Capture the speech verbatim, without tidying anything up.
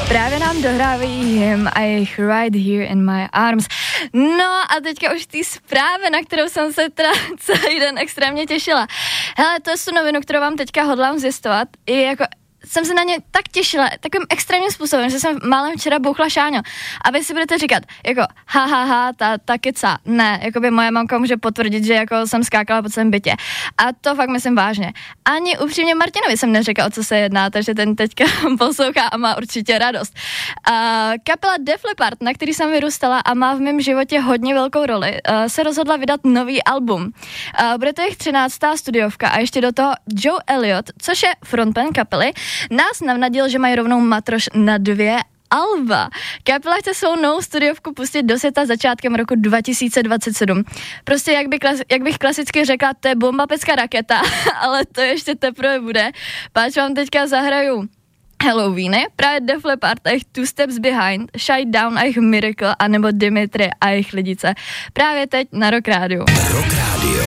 Právě nám dohrávají him a jejich Right Here in My Arms. No a teďka už ty zprávy, na kterou jsem se teda celý den extrémně těšila. Hele, to je tu novinu, kterou vám teďka hodlám zjistovat. I jako jsem se na ně tak těšila, takovým extrémním způsobem, že jsem málem včera bouchla Šáňo. A vy si budete říkat, jako ha, ha, ha, ta, ta keca. Ne, jako by moje mamka může potvrdit, že jako jsem skákala po celém bytě. A to fakt myslím vážně. Ani upřímně Martinovi jsem neřekla, o co se jedná, takže ten teďka poslouchá a má určitě radost. Uh, kapela Def Leppard, na který jsem vyrůstala a má v mém životě hodně velkou roli, uh, se rozhodla vydat nový album. Uh, bude to jejich třináctá studiovka a ještě do toho Joe Elliott, což je frontman kapely, nás navnadil, že mají rovnou matroš na dvě alba. Kapela chce svou novou studiovku pustit do světa začátkem roku dva tisíce dvacet sedm. Prostě jak, by klas, jak bych klasicky řekla, to je bomba, pecka, raketa, ale to ještě teprve bude. Páč vám teďka zahraju Halloweeny, právě Def Leppard a jejich Two Steps Behind, Shine Down a jejich Miracle, anebo Dimitri a jejich Lidice. Právě teď na Rock Radio. Rock Radio.